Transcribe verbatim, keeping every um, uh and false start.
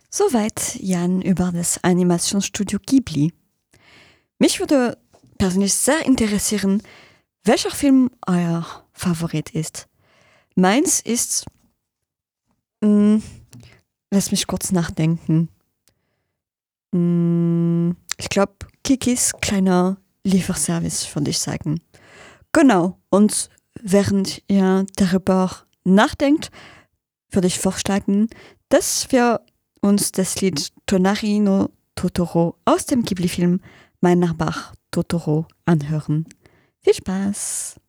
Soweit Jan über das Animationsstudio Ghibli. Mich würde persönlich sehr interessieren, welcher Film euer Favorit ist. Meins ist, mh, lass mich kurz nachdenken. Mh, ich glaube, Kikis kleiner Lieferservice, würde ich sagen. Genau, und während ihr darüber nachdenkt, würde ich vorschlagen, dass wir uns das Lied Tonari no Totoro aus dem Ghibli-Film Mein Nachbar Totoro anhören. Viel Spaß!